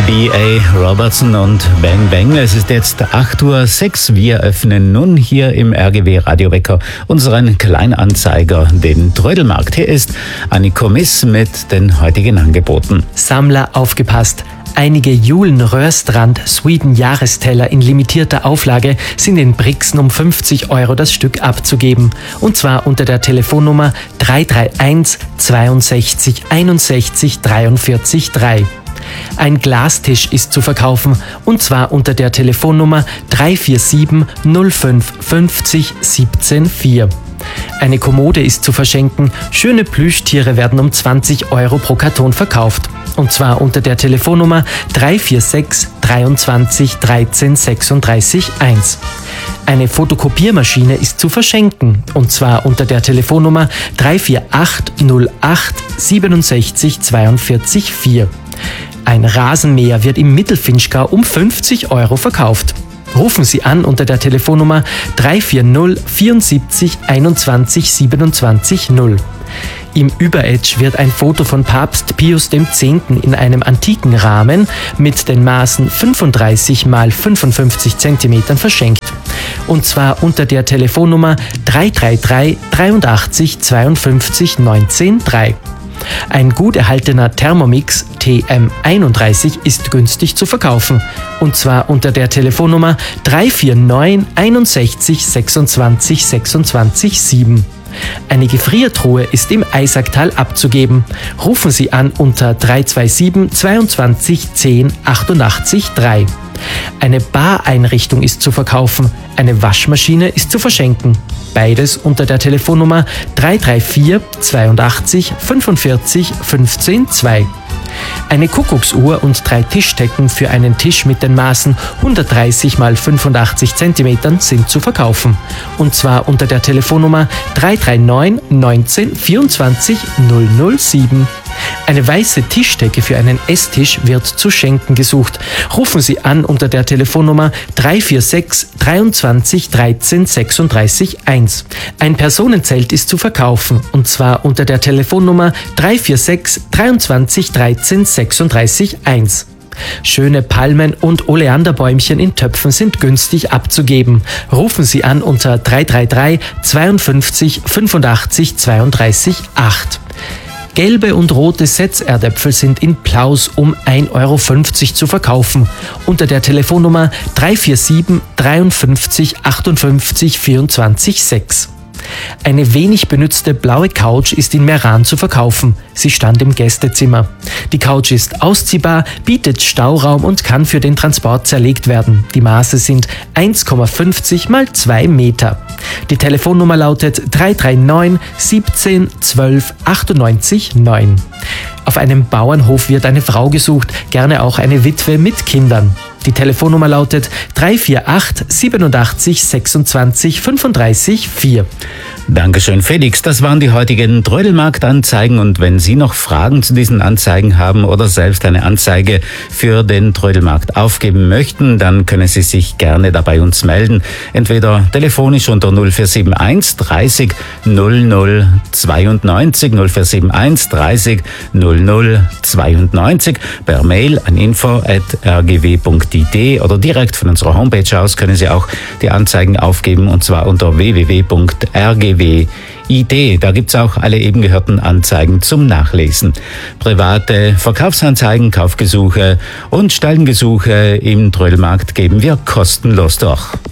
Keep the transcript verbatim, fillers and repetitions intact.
B A Robertson und Bang Bang. Es ist jetzt acht Uhr sechs. Wir öffnen nun hier im R G W Radiowecker unseren Kleinanzeiger, den Trödelmarkt. Hier ist Anniko Miss mit den heutigen Angeboten. Sammler, aufgepasst! Einige Julen Rörstrand Sweden Jahresteller in limitierter Auflage sind in Brixen um fünfzig Euro das Stück abzugeben. Und zwar unter der Telefonnummer drei drei eins zweiundsechzig einundsechzig dreiundvierzig drei. Ein Glastisch ist zu verkaufen, und zwar unter der Telefonnummer drei vier sieben null fünf fünfzig siebzehn vier. Eine Kommode ist zu verschenken, schöne Plüschtiere werden um zwanzig Euro pro Karton verkauft. Und zwar unter der Telefonnummer drei vier sechs dreiundzwanzig dreizehn sechsunddreißig eins. Eine Fotokopiermaschine ist zu verschenken, und zwar unter der Telefonnummer drei vier acht null acht siebenundsechzig zweiundvierzig vier. Ein Rasenmäher wird im Mittelfinchgau um fünfzig Euro verkauft. Rufen Sie an unter der Telefonnummer drei vier null vierundsiebzig einundzwanzig siebenundzwanzig null. Im Überetsch wird ein Foto von Papst Pius der Zehnte in einem antiken Rahmen mit den Maßen fünfunddreißig mal fünfundfünfzig Zentimetern verschenkt. Und zwar unter der Telefonnummer drei drei drei dreiundachtzig zweiundfünfzig neunzehn drei. Ein gut erhaltener Thermomix T M einunddreißig ist günstig zu verkaufen, und zwar unter der Telefonnummer drei vier neun einundsechzig sechsundzwanzig sechsundzwanzig sieben. Eine Gefriertruhe ist im Eisacktal abzugeben. Rufen Sie an unter drei zwei sieben zweiundzwanzig zehn achtundachtzig drei. Eine Bareinrichtung ist zu verkaufen, eine Waschmaschine ist zu verschenken. Beides unter der Telefonnummer drei drei vier zweiundachtzig fünfundvierzig fünfzehn zwei. Eine Kuckucksuhr und drei Tischdecken für einen Tisch mit den Maßen hundertdreißig mal fünfundachtzig Zentimetern sind zu verkaufen. Und zwar unter der Telefonnummer drei drei neun neunzehn vierundzwanzig null null sieben. Eine weiße Tischdecke für einen Esstisch wird zu schenken gesucht. Rufen Sie an unter der Telefonnummer drei vier sechs dreiundzwanzig dreizehn sechsunddreißig eins. Ein Personenzelt ist zu verkaufen, und zwar unter der Telefonnummer drei vier sechs dreiundzwanzig dreizehn sechsunddreißig eins. Schöne Palmen und Oleanderbäumchen in Töpfen sind günstig abzugeben. Rufen Sie an unter drei drei drei zweiundfünfzig fünfundachtzig zweiunddreißig acht. Gelbe und rote Setzerdäpfel sind in Plaus um ein Euro fünfzig zu verkaufen, unter der Telefonnummer drei vier sieben dreiundfünfzig achtundfünfzig vierundzwanzig sechs. Eine wenig benützte blaue Couch ist in Meran zu verkaufen. Sie stand im Gästezimmer. Die Couch ist ausziehbar, bietet Stauraum und kann für den Transport zerlegt werden. Die Maße sind eins Komma fünfzig mal zwei Meter. Die Telefonnummer lautet drei drei neun siebzehn zwölf achtundneunzig neun. Auf einem Bauernhof wird eine Frau gesucht, gerne auch eine Witwe mit Kindern. Die Telefonnummer lautet drei vier acht siebenundachtzig sechsundzwanzig fünfunddreißig vier. Dankeschön, Felix. Das waren die heutigen Trödelmarktanzeigen. Und wenn Sie noch Fragen zu diesen Anzeigen haben oder selbst eine Anzeige für den Trödelmarkt aufgeben möchten, dann können Sie sich gerne da bei uns melden. Entweder telefonisch unter null vier sieben eins dreißig null null zweiundneunzig, null vier sieben eins dreißig null null zweiundneunzig, per Mail an info at r g w punkt i d oder direkt von unserer Homepage aus können Sie auch die Anzeigen aufgeben, und zwar unter w w w punkt r g w punkt i d. Da gibt's auch alle eben gehörten Anzeigen zum Nachlesen. Private Verkaufsanzeigen, Kaufgesuche und Stellengesuche im Trödelmarkt geben wir kostenlos durch.